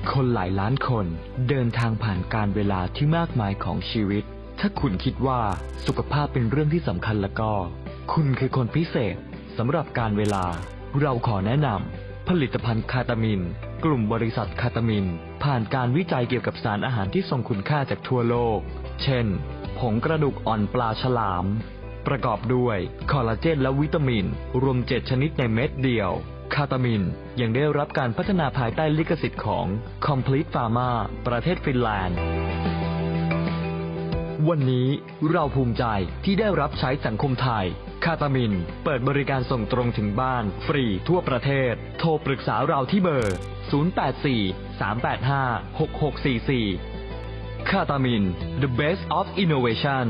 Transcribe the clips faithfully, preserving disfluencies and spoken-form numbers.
คนหลายล้านคนเดินทางผ่านการเวลาที่มากมายของชีวิตถ้าคุณคิดว่าสุขภาพเป็นเรื่องที่สำคัญแล้วก็คุณคือคนพิเศษสำหรับการเวลาเราขอแนะนำผลิตภัณฑ์คาตามินกลุ่มบริษัทคาตามินผ่านการวิจัยเกี่ยวกับสารอาหารที่ทรงคุณค่าจากทั่วโลกเช่นผงกระดูกอ่อนปลาฉลามประกอบด้วยคอลลาเจนและวิตามินรวมเจ็ดชนิดในเม็ดเดียวคาตามินยังได้รับการพัฒนาภายใต้ลิขสิทธิ์ของ Complete Pharma ประเทศฟินแลนด์วันนี้เราภูมิใจที่ได้รับใช้สังคมไทยคาตามินเปิดบริการส่งตรงถึงบ้านฟรีทั่วประเทศโทรปรึกษาเราที่เบอร์ศูนย์ แปด สี่ สาม แปด ห้า หก หก สี่ สี่คาตามิน The Best of Innovation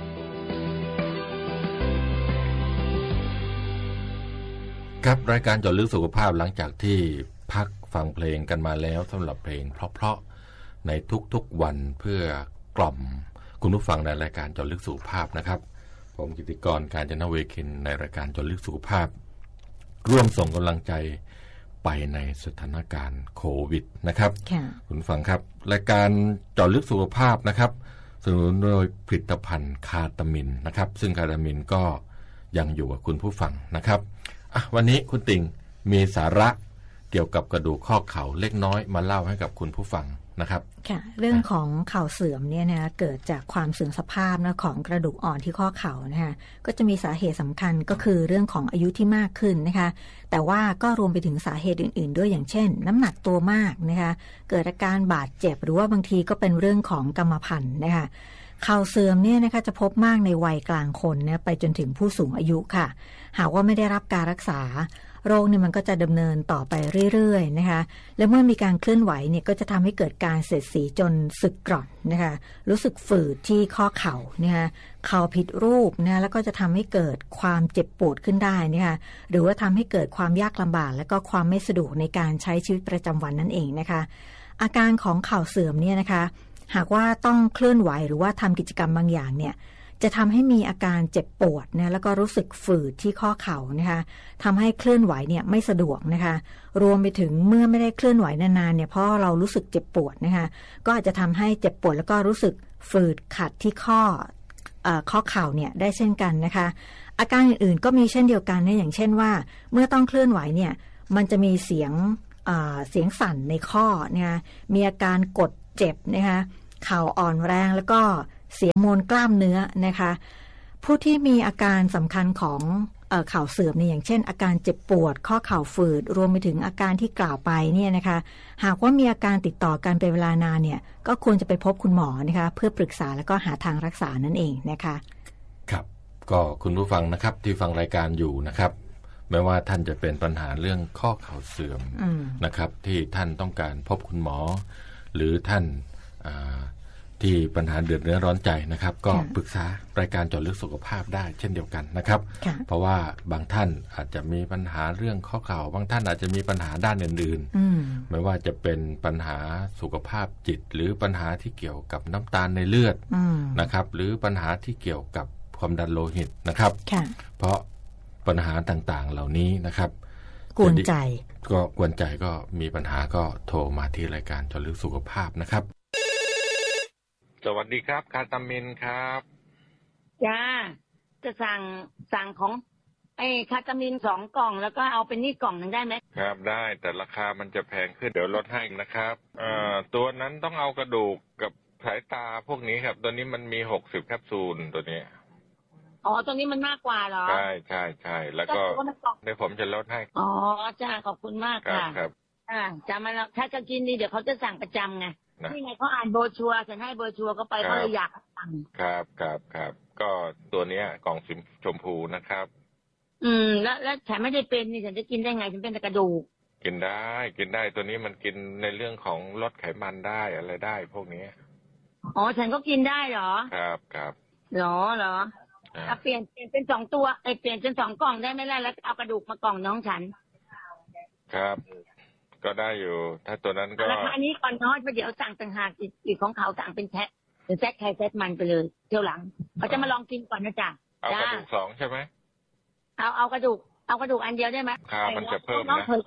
ครับรายการเจาะลึกสุขภาพหลังจากที่พักฟังเพลงกันมาแล้วสำหรับเพลงเพราะๆในทุกๆวันเพื่อกล่อมคุณผู้ฟังในรายการเจาะลึกสุขภาพนะครับผมกิติกรกาญจนเวคินในรายการเจาะลึกสุขภาพร่วมส่งกำลังใจไปในสถานการณ์โควิดนะครับคุณผู้ฟังครับรายการเจาะลึกสุขภาพนะครับสนับสนุนโดยผลิตภัณฑ์คาตามินนะครับซึ่งคาตามินก็ยังอยู่กับคุณผู้ฟังนะครับวันนี้คุณติ่งมีสาระเกี่ยวกับกระดูกข้อเข่าเล็กน้อยมาเล่าให้กับคุณผู้ฟังนะครับค่ะเรื่องของเข่าเสื่อมเนี่ยนะเกิดจากความเสื่อมสภาพนะของกระดูกอ่อนที่ข้อเข่านะคะก็จะมีสาเหตุสำคัญก็คือเรื่องของอายุที่มากขึ้นนะคะแต่ว่าก็รวมไปถึงสาเหตุอื่นๆด้วยอย่างเช่นน้ำหนักตัวมากนะคะเกิดอาการบาดเจ็บหรือว่าบางทีก็เป็นเรื่องของกรรมพันธุ์นะคะเข่าเสื่อมเนี่ยนะคะจะพบมากในวัยกลางคนเนี่ยไปจนถึงผู้สูงอายุค่ะหากว่าไม่ได้รับการรักษาโรคเนี่ยมันก็จะดำเนินต่อไปเรื่อยๆนะคะและเมื่อมีการเคลื่อนไหวเนี่ยก็จะทำให้เกิดการเสียดสีจนสึกกร่อนนะคะรู้สึกฝืดที่ข้อเข่านะคะเข่าผิดรูปนะแล้วก็จะทำให้เกิดความเจ็บปวดขึ้นได้นะคะหรือว่าทำให้เกิดความยากลำบากและก็ความไม่สะดวกในการใช้ชีวิตประจำวันนั่นเองนะคะอาการของเข่าเสื่อมเนี่ยนะคะหากว่าต้องเคลื่อนไหวหรือว่าทำกิจกรรมบางอย่างเนี่ยจะทำให้มีอาการเจ็บปวดนะแล้วก็รู้สึกฝืดที่ข้อเข่านะคะทำให้เคลื่อนไหวเนี่ยไม่สะดวกนะคะรวมไปถึงเมื่อไม่ได้เคลื่อนไหวนานๆเนี่ยเพราะเรารู้สึกเจ็บปวดนะคะก็อาจจะทำให้เจ็บปวดแล้วก็รู้สึกฝืดขัดที่ข้อเอ่อข้อเข่าเนี่ยได้เช่นกันนะคะอาการอื่นๆก็มีเช่นเดียวกันนะอย่างเช่นว่าเมื่อต้องเคลื่อนไหวเนี่ยมันจะมีเสียงเอ่อเสียงสั่นในข้อนะคะมีอาการกดเจ็บนะคะเข่าอ่อนแรงแล้วก็เสียมวลกล้ามเนื้อนะคะผู้ที่มีอาการสำคัญของเอ่อเข่าเสื่อมเนี่ยอย่างเช่นอาการเจ็บปวดข้อเข่าฝืดรวมไปถึงอาการที่กล่าวไปเนี่ยนะคะหากว่ามีอาการติดต่อกันเป็นเวลานานเนี่ยก็ควรจะไปพบคุณหมอนะคะเพื่อปรึกษาแล้วก็หาทางรักษานั่นเองนะคะครับก็คุณผู้ฟังนะครับที่ฟังรายการอยู่นะครับไม่ว่าท่านจะเป็นปัญหาเรื่องข้อเข่าเสื่อมนะครับที่ท่านต้องการพบคุณหมอหรือท่านที่ปัญหาเดือดเนื้อร้อนใจนะครับก็ปรึกษารายการเจาะลึกสุขภาพได้เช่นเดียวกันนะครับเพราะว่าบางท่านอาจจะมีปัญหาเรื่องข้อเข่าบางท่านอาจจะมีปัญหาด้านอื่นๆไม่ว่าจะเป็นปัญหาสุขภาพจิตหรือปัญหาที่เกี่ยวกับน้ำตาลในเลือดนะครับหรือปัญหาที่เกี่ยวกับความดันโลหิตนะครับเพราะปัญหาต่างๆเหล่านี้นะครับกวนใจก็กวนใจก็มีปัญหาก็โทรมาที่รายการเจาะลึกสุขภาพนะครับสวัสดีครับคาตามินครับจ้าจะสั่งสั่งของไอ้คาตามินสองกล่องแล้วก็เอาเป็นนี่กล่องนึงได้ไหมครับได้แต่ราคามันจะแพงขึ้นเดี๋ยวลดให้นะครับเอ่อตัวนั้นต้องเอากระดูกกับสายตาพวกนี้ครับตัวนี้มันมีหกสิบแคปซูลตัวนี้อ๋อตัวนี้มันมากกว่าเหรอใช่ใช่ใช่แล้วก็เดี๋ยวผมจะลดให้อ๋อจ้าขอบคุณมากค่ะครับอ่าจะมาแล้วถ้าจะกินดีเดี๋ยวเขาจะสั่งประจำไงนี่ไงเขาอ่านโบชัวฉันให้โบชัวก็ไปเขาเลยอยากสั่งครับครับครับก็ตัวเนี้ยกล่องสีชมพูนะครับอืมแล้วแล้วฉันไม่ได้เป็นนี่ฉันจะกินได้ไงฉันเป็นแต่กระดูกกินได้กินได้ตัวนี้มันกินในเรื่องของลดไขมันได้อะไรได้พวกนี้อ๋อฉันก็กินได้เหรอครับครับเหรอเหรอถ้าเปลี่ยนเปลี่ยนเป็นสองตัวไอเปลี่ยนเป็นสองกล่องได้ไหมล่ะแล้วเอากระดูกมากล่องน้องฉันครับก็ได้อยู่ถ้าตัวนั้นก็ราคานี้ก่อนน้อยไปเดี๋ยวสั่งต่างหากอีกอีกของเขาสั่งเป็นแพ็คหรือแพ็คใครแพ็คมันไปเลยเที่ยวหลังเขาจะมาลองกินก่อนนะจ๊ะเอากระดูกสองใช่ไหมเอาเอากระดูกเอากระดูกอันเดียวได้ไหมค่ามันจะเพิ่มนะ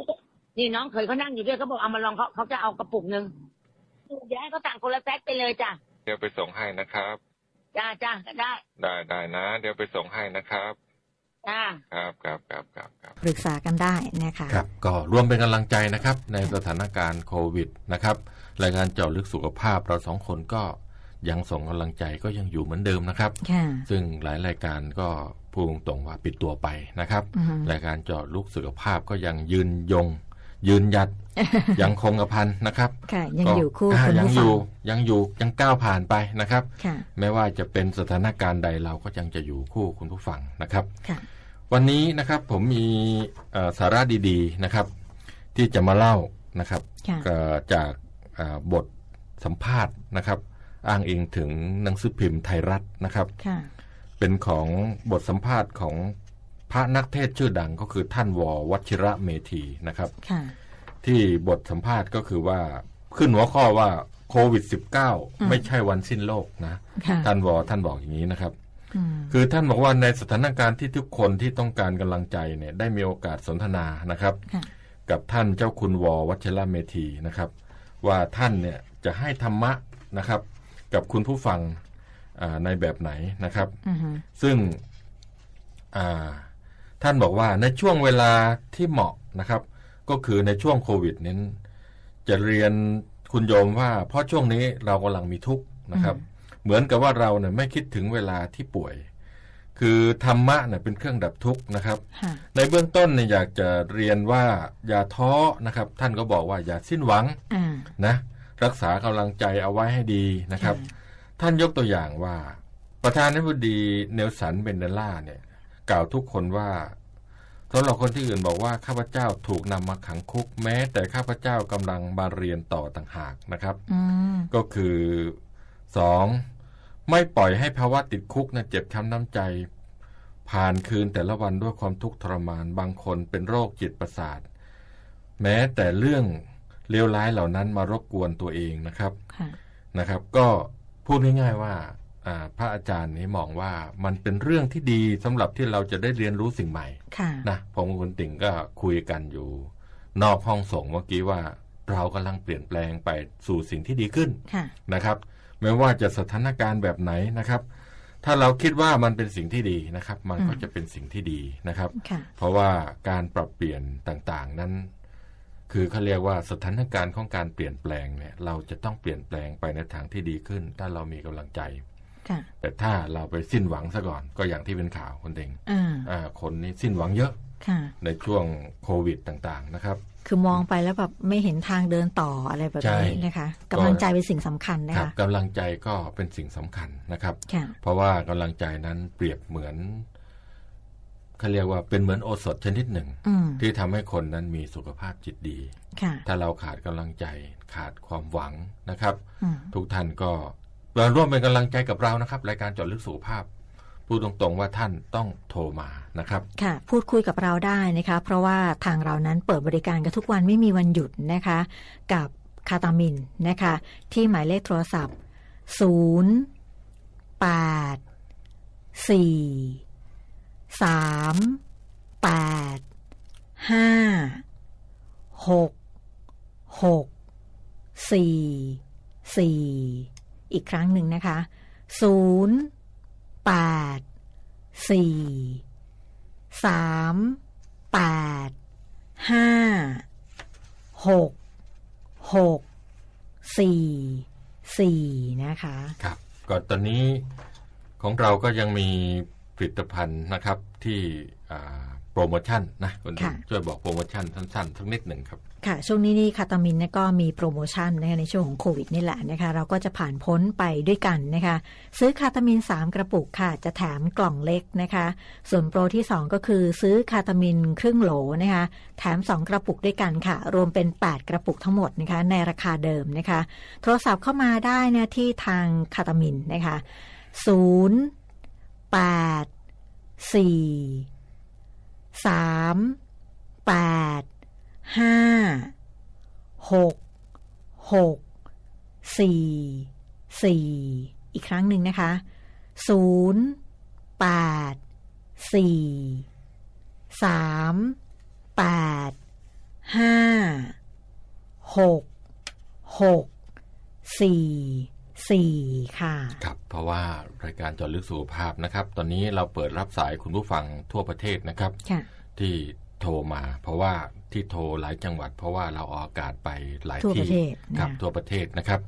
นี่น้องเคยเขานั่งอยู่ด้วยเขาบอกเอามาลองเขาเขาจะเอากระปุกนึงเดี๋ยวให้เขาสั่งคนละแพ็คไปเลยจ้ะเดี๋ยวไปส่งให้นะครับจ้าจ้าก็ได้ได้ได้นะเดี๋ยวไปส่งให้นะครับจ้าครับครับครับครับครับปรึกษากันได้นะคะครับก็ร่วมเป็นกำลังใจนะครับในสถานการณ์โควิดนะครับรายการเจาะลึกสุขภาพเราสองคนก็ยังส่งกำลังใจก็ยังอยู่เหมือนเดิมนะครับซึ่งหลายรายการก็พูดตรงๆว่าปิดตัวไปนะครับรายการเจาะลึกสุขภาพก็ยังยืนยงยืนหยัด ยังคงกระพันนะครับยังอยู่คู่คุณยังผู้อฟัยู่งยังอยู่ยังก้าวผ่านไปนะครับไม่ว่าจะเป็นสถานการณ์ใดเราก็ยังจะอยู่คู่คุณผู้ฟังนะครับวันนี้นะครับผมมีสาระดีๆนะครับที่จะมาเล่านะครับจากบทสัมภาษณ์นะครับอ้างอิงถึงหนังสือพิมพ์ไทยรัฐนะครับเป็นของบทสัมภาษณ์ของพระนักเทศน์ชื่อดังก็คือท่านว.วชิระเมธีนะครับที่บทสัมภาษณ์ก็คือว่าขึ้นหัวข้อว่าโควิด สิบเก้า ไม่ใช่วันสิ้นโลกนะท่านว.ท่านบอกอย่างนี้นะครับคือท่านบอกว่าในสถานการณ์ที่ทุกคนที่ต้องการกำลังใจเนี่ยได้มีโอกาสสนทนานะครับกับท่านเจ้าคุณว.วชิระเมธีนะครับว่าท่านเนี่ยจะให้ธรรมะนะครับกับคุณผู้ฟังในแบบไหนนะครับซึ่งท่านบอกว่าในช่วงเวลาที่เหมาะนะครับก็คือในช่วงโควิดนี้จะเรียนคุณโยมว่าเพราะช่วงนี้เรากำลังมีทุกข์นะครับเหมือนกับว่าเราเนี่ยไม่คิดถึงเวลาที่ป่วยคือธรรมะเนี่ยเป็นเครื่องดับทุกข์นะครับในเบื้องต้นเนี่ยอยากจะเรียนว่าอย่าท้อนะครับท่านก็บอกว่าอย่าสิ้นหวังนะรักษากำลังใจเอาไว้ให้ดีนะครับท่านยกตัวอย่างว่าประธานาธิบดีเนลสันเมนเดลาเนี่ยกล่าวทุกคนว่าสำหรับคนที่อื่นบอกว่าข้าพเจ้าถูกนำมาขังคุกแม้แต่ข้าพเจ้ากำลังมาเรียนต่อต่างหากนะครับก็คือสองไม่ปล่อยให้ภาวะติดคุกนะเจ็บช้ำน้ำใจผ่านคืนแต่ละวันด้วยความทุกข์ทรมานบางคนเป็นโรคจิตประสาทแม้แต่เรื่องเลวร้ายเหล่านั้นมารบกวนตัวเองนะครับนะครับก็พูดง่ายๆว่าพระอาจารย์นี้มองว่ามันเป็นเรื่องที่ดีสำหรับที่เราจะได้เรียนรู้สิ่งใหม่นะผมกับคุณติ่งก็คุยกันอยู่นอกห้องส่งเมื่อกี้ว่าเรากำลังเปลี่ยนแปลงไปสู่สิ่งที่ดีขึ้นนะครับไม่ว่าจะสถานการณ์แบบไหนนะครับถ้าเราคิดว่ามันเป็นสิ่งที่ดีนะครับมันก็จะเป็นสิ่งที่ดีนะครับเพราะว่าการปรับเปลี่ยนต่างๆนั้นคือเขาเรียกว่าสถานการณ์ของการเปลี่ยนแปลงเนี่ยเราจะต้องเปลี่ยนแปลงไปในทางที่ดีขึ้นถ้าเรามีกำลังใจแต่ถ้าเราไปสิ้นหวังซะก่อนก็อย่างที่เป็นข่าวคนเองคนนี้สิ้นหวังเยอะในช่วงโควิดต่างๆนะครับคือมองไปแล้วแบบไม่เห็นทางเดินต่ออะไรแบบนี้นะคะกำลังใจเป็นสิ่งสำคัญนะคะกำลังใจก็เป็นสิ่งสำคัญนะครับเพราะว่ากำลังใจนั้นเปรียบเหมือนเขาเรียกว่าเป็นเหมือนโอสถชนิดหนึ่งที่ทำให้คนนั้นมีสุขภาพจิตดีถ้าเราขาดกำลังใจขาดความหวังนะครับทุกท่านก็เราร่วมเป็นกำลังใจกับเรานะครับรายการเจาะลึกสุขภาพพูดตรงๆว่าท่านต้องโทรมานะครับค่ะพูดคุยกับเราได้นะคะเพราะว่าทางเรานั้นเปิดบริการกันทุกวันไม่มีวันหยุดนะคะกับคาตามินนะคะที่หมายเลขโทรศัพท์ศูนย์ แปด สี่ สาม แปด ห้า หก หก สี่ สี่อีกครั้งหนึ่งนะคะศูนย์ แปด สี่ สาม แปด ห้า หก หก สี่ สี่นะคะครับก็ตอนนี้ของเราก็ยังมีผลิตภัณฑ์นะครับที่โปรโมชั่นนะคุณช่วยบอกโปรโมชั่นสั้นๆสักนิดหนึ่งครับค่ะช่วงนี้นี่คาตามินเนี่ยก็มีโปรโมชั่นนะคะในช่วงของโควิดนี่แหละนะคะเราก็จะผ่านพ้นไปด้วยกันนะคะซื้อคาตามินสามกระปุกค่ะจะแถมกล่องเล็กนะคะส่วนโปรที่สองก็คือซื้อคาตามินครึ่งโหลนะคะแถมสองกระปุกด้วยกันค่ะรวมเป็นแปดกระปุกทั้งหมดนะคะในราคาเดิมนะคะโทรศัพท์เข้ามาได้นะที่ทางคาตามินนะคะศูนย์ แปด สี่ สาม แปด ห้า หก หก สี่ สี่อีกครั้งหนึ่งนะคะศูนย์ แปด สี่ สาม แปดห้าหกหกสี่สี่ค่ะครับเพราะว่ารายการเจาะลึกสุขภาพนะครับตอนนี้เราเปิดรับสายคุณผู้ฟังทั่วประเทศนะครับที่โทรมาเพราะว่าที่โทรหลายจังหวัดเพราะว่าเราออกอากาศไปหลายที่ครับทั่วประเทศนะครับ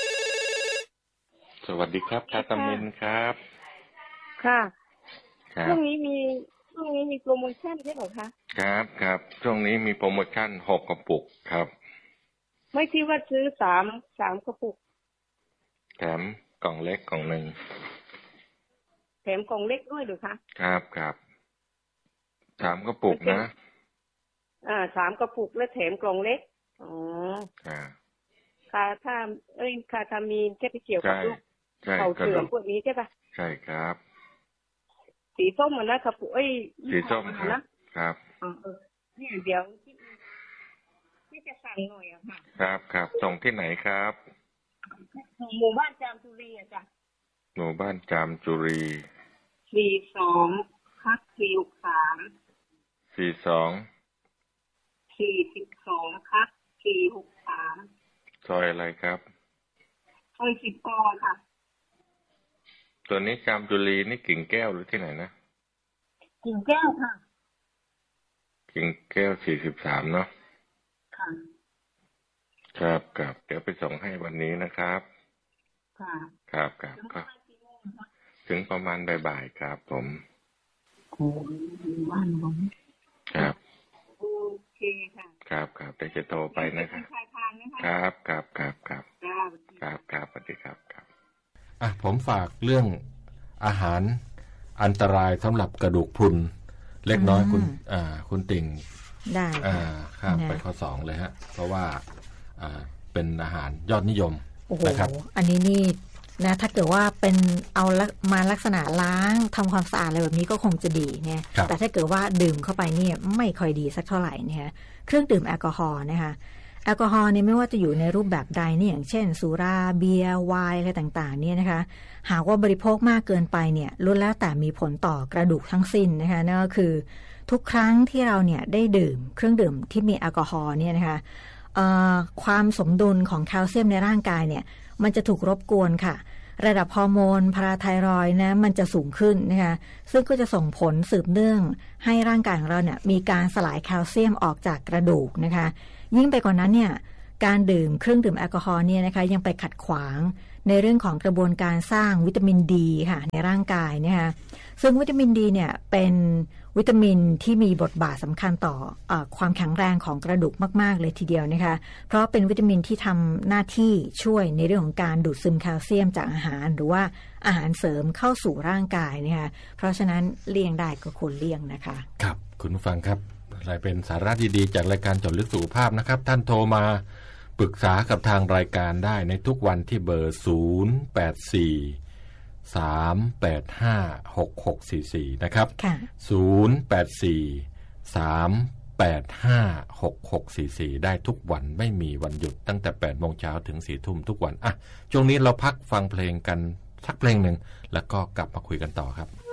สวัสดีครับชาตมินครับค่ะช่วงนี้มีช่วงนี้มีโปรโมชั่นใช่ไหมคะครับครับช่วงนี้มีโปรโมชั่นหกกระปุกครับไม่ที่ว่าซื้อสามสามกระปุกแถมกล่องเล็กกล่องหนึ่งแถมกล่องเล็กด้วยหรือคะครับครับสามกระปุกนะอ่าสามกระปุกและแถมกล่องเล็กอ๋อค่ะค่ะถ้าเอ้ยค่ะถ้ามีแค่ไปเกี่ยวกับลูกเขาเสื่อมพวกนี้ใช่ปะใช่ครับสีส้มเหมือนนะกระปุกเอ้ยสีส้มนะครับอ๋อเออเนี่ยเดี๋ยวที่ที่จะสั่งหน่อยอะค่ะครับครับส่งที่ไหนครับหมู่บ้านจามจุรีอะจ้ะหมู่บ้านจามจุรีสี่สองคักสี่หกสามสี่สองสี่สิบสองคักสี่หกสามซอยอะไรครับซอยสิบกอค่ะตัวนี้จามจุรีนี่กิ่งแก้วหรือที่ไหนนะกิ่งแก้วค่ะกิ่งแก้วสี่สิบสามเนาะค่ะครับครับเดี๋ยวไปส่งให้วันนี้นะครับค่ะครับครับก็ถึงประมาณบ่ายๆครับผมโอ้บ้านผมครับโอเคค่ะครับครับเดี๋ยวจะโทรไปนะครับครับครับครับครับครับครับสวัสดีครับครับอ่ะผมฝากเรื่องอาหารอันตรายสำหรับกระดูกพรุนเล็กน้อยคุณอ่าคุณติ่งได้อ่าข้ามไปข้อสองเลยฮะเพราะว่าอ่าเป็นอาหารยอดนิยมนะครับอันนี้นี่นะถ้าเกิดว่าเป็นเอามาลักษณะล้างทำความสะอาดอะไรแบบนี้ก็คงจะดีเนี่ยแต่ถ้าเกิดว่าดื่มเข้าไปนี่ไม่ค่อยดีสักเท่าไหร่เนี่ยเครื่องดื่มแอลกอฮอล์นะคะแอลกอฮอล์นี่ไม่ว่าจะอยู่ในรูปแบบใดนี่อย่างเช่นสุราเบียร์ไวน์อะไรต่างๆเนี่ยนะคะหากว่าบริโภคมากเกินไปเนี่ยล้วนแล้วแต่มีผลต่อกระดูกทั้งสิ้นนะคะนั่นก็คือทุกครั้งที่เราเนี่ยได้ดื่มเครื่องดื่มที่มีแอลกอฮอล์เนี่ยนะคะความสมดุลของแคลเซียมในร่างกายเนี่ยมันจะถูกรบกวนค่ะระดับฮอร์โมนพาราไทรอยด์นะมันจะสูงขึ้นนะคะซึ่งก็จะส่งผลสืบเนื่องให้ร่างกายของเราเนี่ยมีการสลายแคลเซียมออกจากกระดูกนะคะยิ่งไปกว่านั้นเนี่ยการดื่มเครื่องดื่มแอลกอฮอล์เนี่ยนะคะยังไปขัดขวางในเรื่องของกระบวนการสร้างวิตามินดีค่ะในร่างกายนะคะซึ่งวิตามินดีเนี่ยเป็นวิตามินที่มีบทบาทสำคัญต่อเอ่อความแข็งแรงของกระดูกมากๆเลยทีเดียวนะคะเพราะเป็นวิตามินที่ทำหน้าที่ช่วยในเรื่องของการดูดซึมแคลเซียมจากอาหารหรือว่าอาหารเสริมเข้าสู่ร่างกายนะคะเพราะฉะนั้นเลี่ยงได้ก็ควรเลี่ยงนะคะครับคุณผู้ฟังครับอะไรเป็นสาระดีๆจากรายการเจาะลึกสุขภาพนะครับท่านโทรมาปรึกษากับทางรายการได้ในทุกวันที่เบอร์ศูนย์ แปด สี่ สาม แปด ห้า หก หก สี่ สี่นะครับศูนย์ แปด สี่ สาม แปด ห้า หก หก สี่ สี่ได้ทุกวันไม่มีวันหยุดตั้งแต่ แปด โมงเช้าถึง สี่ ทุ่มทุกวันอ่ะช่วงนี้เราพักฟังเพลงกันสักเพลงหนึ่งแล้วก็กลับมาคุยกันต่อครับ